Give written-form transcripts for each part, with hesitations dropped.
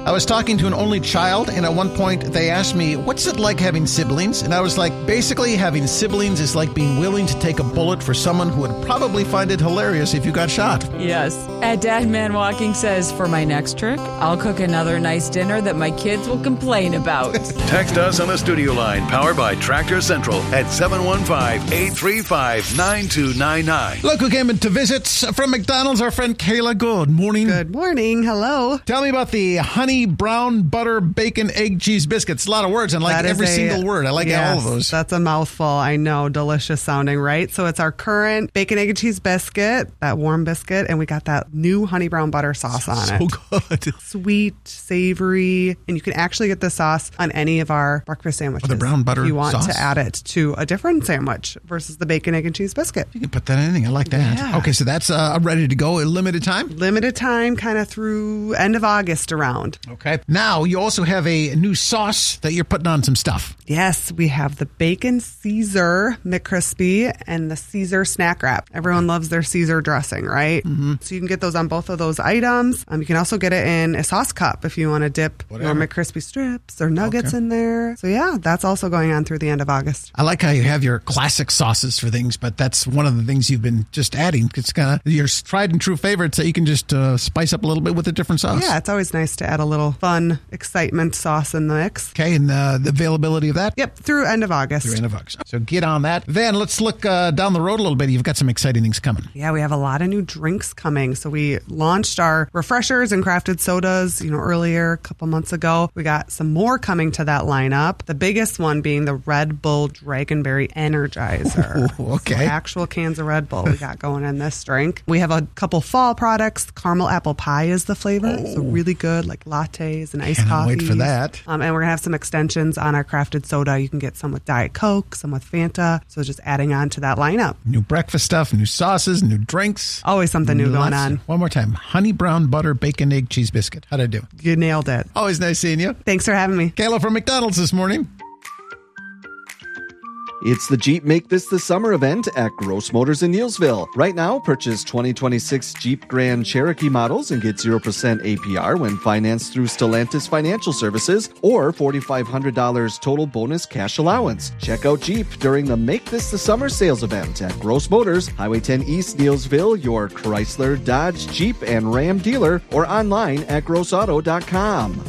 I was talking to an only child, and at one point they asked me, what's it like having siblings? And I was like, basically having siblings is like being willing to take a bullet for someone who would probably find it hilarious if you got shot. Yes. At Dad Man Walking says, for my next trick, I'll cook another nice dinner that my kids will complain about. Text us on the studio line, powered by Tractor Central at 715-835-9299. Look who came in to visit from McDonald's, our friend Kayla. Good morning. Good morning. Hello. Tell me about the honey brown butter bacon egg cheese biscuits. A lot of words, and like every single word. I like all of those. That's a mouthful. I know. Delicious sounding, right? So it's our current bacon, egg, and cheese biscuit, that warm biscuit, and we got that new honey brown butter sauce on it. So good. Sweet, savory, and you can actually get the sauce on any of our breakfast sandwiches. The brown butter if you want sauce? to add it to a different sandwich versus the bacon, egg, and cheese biscuit. You can put that in anything. I like that. Yeah. Okay, so that's ready to go. A limited time? Limited time, kind of through end of August around. Okay. Now, you also have a new sauce that you're putting on some stuff. Yes, we have the Bacon Caesar McCrispy and the Caesar Snack Wrap. Everyone loves their Caesar dressing, right? Mm-hmm. So you can get those on both of those items. You can also get it in a sauce cup if you want to dip your McCrispy strips or nuggets in there. So yeah, that's also going on through the end of August. I like how you have your classic sauces for things, but that's one of the things you've been just adding. It's kind of your tried and true favorites that you can just spice up a little bit with a different sauce. Yeah, it's always nice to add a little fun, excitement sauce in the mix. Okay, and the availability of that? Yep, through end of August. Through end of August. So get on that. Then let's look down the road a little bit. You've got some exciting things coming. Yeah, we have a lot of new drinks coming. So we launched our refreshers and crafted sodas, earlier, a couple months ago. We got some more coming to that lineup. The biggest one being the Red Bull Dragonberry Energizer. Ooh, okay. So actual cans of Red Bull we got going in this drink. We have a couple fall products. Caramel apple pie is the flavor. So really good, like lattes and iced coffees. Can't wait for that. And we're going to have some extensions on our crafted soda. You can get some with Diet Coke, some with Fanta. So just adding on to that lineup. New breakfast stuff, new sauces, new drinks. Always something new going on. One more time. Honey brown butter bacon egg cheese biscuit. How'd I do? You nailed it. Always nice seeing you. Thanks for having me. Kayla from McDonald's this morning. It's the Jeep Make This the Summer event at Gross Motors in Neilsville. Right now, purchase 2026 Jeep Grand Cherokee models and get 0% APR when financed through Stellantis Financial Services or $4,500 total bonus cash allowance. Check out Jeep during the Make This the Summer sales event at Gross Motors, Highway 10 East Neilsville, your Chrysler, Dodge, Jeep, and Ram dealer, or online at grossauto.com.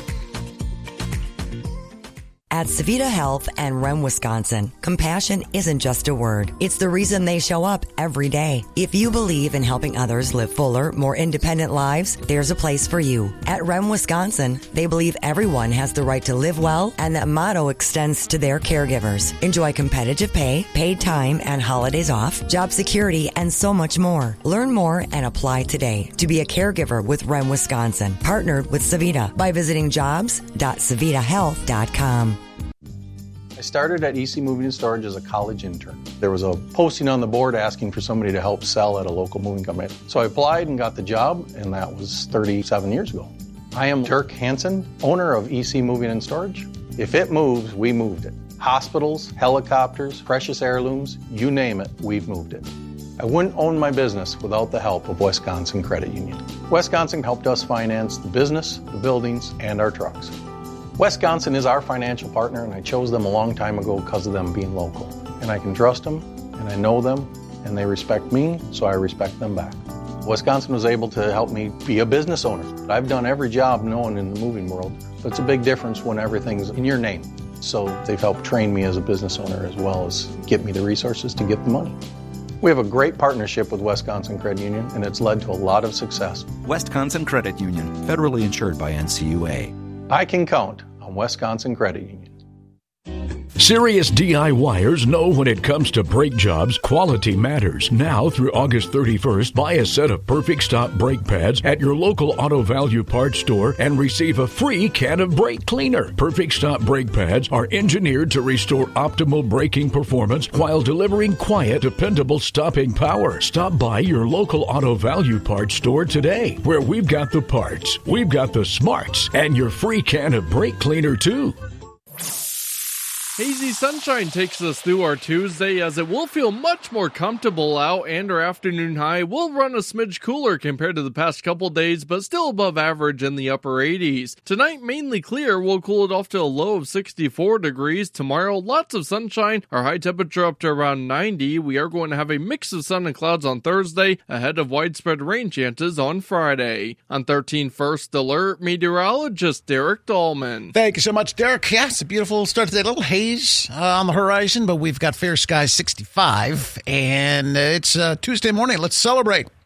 At Savita Health and REM Wisconsin, compassion isn't just a word. It's the reason they show up every day. If you believe in helping others live fuller, more independent lives, there's a place for you. At REM Wisconsin, they believe everyone has the right to live well, and that motto extends to their caregivers. Enjoy competitive pay, paid time and holidays off, job security, and so much more. Learn more and apply today to be a caregiver with REM Wisconsin, partnered with Savita by visiting jobs.savitahealth.com. I started at EC Moving and Storage as a college intern. There was a posting on the board asking for somebody to help sell at a local moving company. So I applied and got the job, and that was 37 years ago. I am Dirk Hansen, owner of EC Moving and Storage. If it moves, we moved it. Hospitals, helicopters, precious heirlooms, you name it, we've moved it. I wouldn't own my business without the help of Wisconsin Credit Union. Wisconsin helped us finance the business, the buildings, and our trucks. Wisconsin is our financial partner, and I chose them a long time ago because of them being local. And I can trust them, and I know them, and they respect me, so I respect them back. Wisconsin was able to help me be a business owner. I've done every job known in the moving world, so it's a big difference when everything's in your name. So they've helped train me as a business owner as well as get me the resources to get the money. We have a great partnership with Wisconsin Credit Union, and it's led to a lot of success. Wisconsin Credit Union, federally insured by NCUA. I can count on Wisconsin Credit Union. Serious DIYers know when it comes to brake jobs, quality matters. Now through August 31st, buy a set of Perfect Stop brake pads at your local Auto Value Parts store and receive a free can of brake cleaner. Perfect Stop brake pads are engineered to restore optimal braking performance while delivering quiet, dependable stopping power. Stop by your local Auto Value Parts store today, where we've got the parts, we've got the smarts, and your free can of brake cleaner too. Hazy sunshine takes us through our Tuesday as it will feel much more comfortable out, and our afternoon high will run a smidge cooler compared to the past couple days, but still above average in the upper 80s. Tonight, mainly clear, we'll cool it off to a low of 64 degrees. Tomorrow, lots of sunshine, our high temperature up to around 90. We are going to have a mix of sun and clouds on Thursday, ahead of widespread rain chances on Friday. On 13 First Alert, meteorologist Derek Dahlman. Thank you so much, Derek. Yeah, it's a beautiful start to the day. A little haze on the horizon, but we've got fair skies 65, and it's Tuesday morning. Let's celebrate.